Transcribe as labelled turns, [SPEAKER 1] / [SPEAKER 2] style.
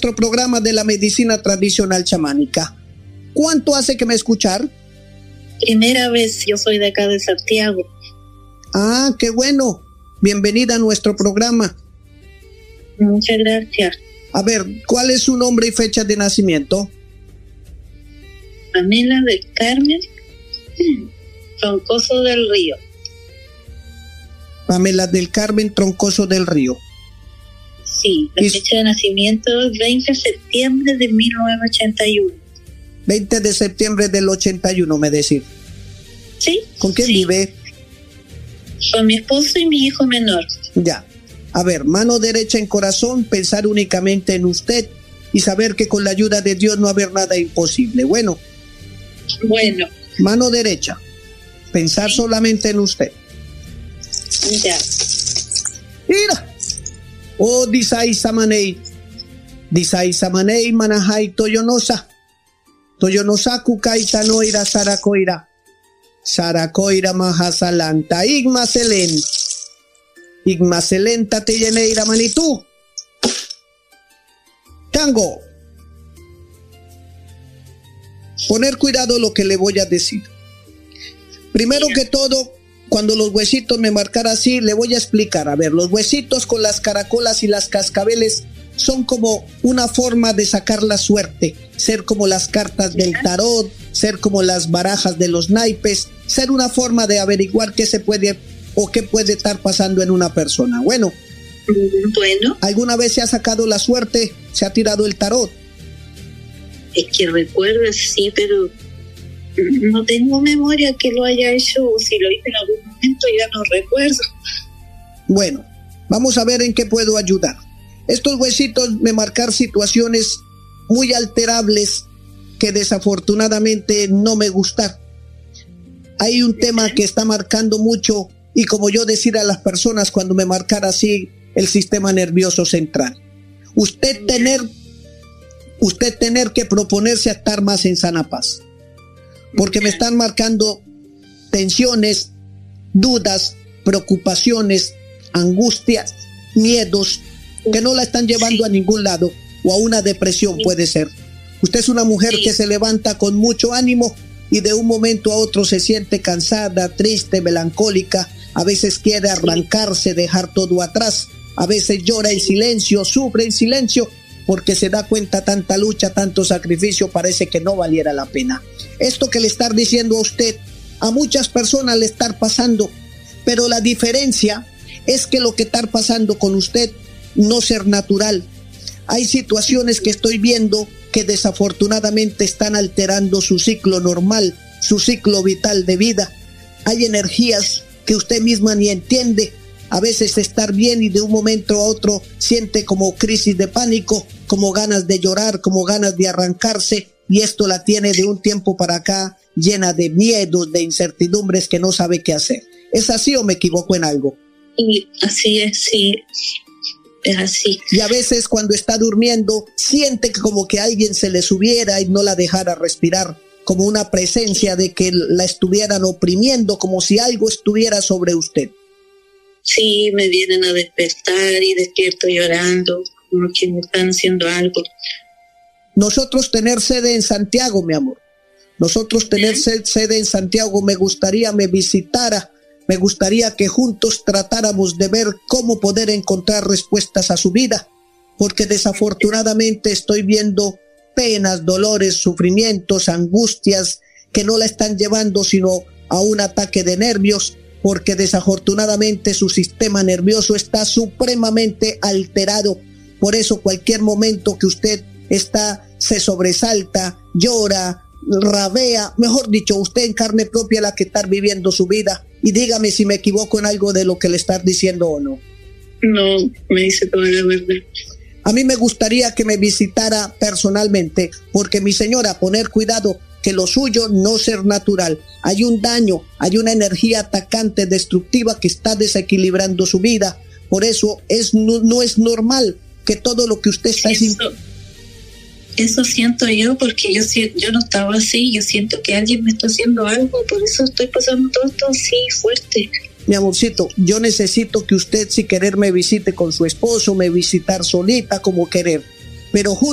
[SPEAKER 1] nuestro programa de la medicina tradicional chamánica. ¿Cuánto hace que me escuchar?
[SPEAKER 2] Primera vez, yo soy de acá de Santiago.
[SPEAKER 1] Ah, qué bueno. Bienvenida a nuestro programa.
[SPEAKER 2] Muchas gracias.
[SPEAKER 1] A ver, ¿cuál es su nombre y fecha de nacimiento?
[SPEAKER 2] Pamela del Carmen Troncoso del Río.
[SPEAKER 1] Pamela del Carmen Troncoso del Río.
[SPEAKER 2] Sí, la fecha de nacimiento es 20 de septiembre de 1981.
[SPEAKER 1] 20 de septiembre del 81, me decís.
[SPEAKER 2] Sí.
[SPEAKER 1] ¿Con quién
[SPEAKER 2] sí.
[SPEAKER 1] vive?
[SPEAKER 2] Con mi esposo y mi hijo menor.
[SPEAKER 1] Ya. A ver, mano derecha en corazón, pensar únicamente en usted y saber que con la ayuda de Dios no va a haber nada imposible. Bueno. Mano derecha, pensar solamente en usted.
[SPEAKER 2] Ya.
[SPEAKER 1] Mira. Oh, disai samanei manahai toyonosa kukaita noira sarakoira mahasalanta igmaselenta teyeneira manitú tango. Poner cuidado lo que le voy a decir. Primero que todo, cuando los huesitos me marcan así, le voy a explicar. A ver, los huesitos con las caracolas y las cascabeles son como una forma de sacar la suerte, ser como las cartas del tarot, ser como las barajas de los naipes, ser una forma de averiguar qué se puede o qué puede estar pasando en una persona. Bueno, ¿alguna vez se ha sacado la suerte? ¿Se ha tirado el tarot?
[SPEAKER 2] Es que recuerdo, sí, pero no tengo memoria que lo haya hecho, o si lo hice en algún momento ya no recuerdo.
[SPEAKER 1] Bueno, vamos a ver en qué puedo ayudar. Estos huesitos me marcan situaciones muy alterables que desafortunadamente no me gustan. Hay un tema que está marcando mucho, y como yo decir a las personas cuando me marcara así, el sistema nervioso central. Usted tener que proponerse a estar más en sana paz. Porque me están marcando tensiones, dudas, preocupaciones, angustias, miedos, que no la están llevando a ningún lado, o a una depresión puede ser. Usted es una mujer que se levanta con mucho ánimo y de un momento a otro se siente cansada, triste, melancólica, a veces quiere arrancarse, dejar todo atrás, a veces llora en silencio, sufre en silencio, porque se da cuenta tanta lucha, tanto sacrificio, parece que no valiera la pena. Esto que le estar diciendo a usted, a muchas personas le estar pasando, pero la diferencia es que lo que está pasando con usted no ser natural. Hay situaciones que estoy viendo que desafortunadamente están alterando su ciclo normal, su ciclo vital de vida. Hay energías que usted misma ni entiende. A veces estar bien y de un momento a otro siente como crisis de pánico, como ganas de llorar, como ganas de arrancarse, y esto la tiene de un tiempo para acá llena de miedos, de incertidumbres que no sabe qué hacer. ¿Es así o me equivoco en algo?
[SPEAKER 2] Y así es, sí, es así.
[SPEAKER 1] Y a veces cuando está durmiendo siente que como que alguien se le subiera y no la dejara respirar, como una presencia de que la estuvieran oprimiendo, como si algo estuviera sobre usted.
[SPEAKER 2] Sí, me vienen a despertar y despierto llorando, como que me están haciendo algo.
[SPEAKER 1] Nosotros tener sede en Santiago, mi amor. Nosotros tener sede en Santiago, me gustaría me visitara, me gustaría que juntos tratáramos de ver cómo poder encontrar respuestas a su vida, porque desafortunadamente estoy viendo penas, dolores, sufrimientos, angustias que no la están llevando sino a un ataque de nervios, porque desafortunadamente su sistema nervioso está supremamente alterado. Por eso cualquier momento que usted se sobresalta, llora, rabea, mejor dicho, usted en carne propia la que está viviendo su vida. Y dígame si me equivoco en algo de lo que le está diciendo o no.
[SPEAKER 2] No, me dice toda la verdad.
[SPEAKER 1] A mí me gustaría que me visitara personalmente, porque mi señora, poner cuidado, que lo suyo no ser natural. Hay un daño, hay una energía atacante, destructiva que está desequilibrando su vida. Por eso no es normal que todo lo que usted está haciendo.
[SPEAKER 2] Eso siento yo, porque yo no estaba así. Yo siento que alguien me está haciendo algo, por eso estoy pasando todo esto así fuerte.
[SPEAKER 1] Mi amorcito, yo necesito que usted, si querer, me visite con su esposo, me visitar solita, como querer, pero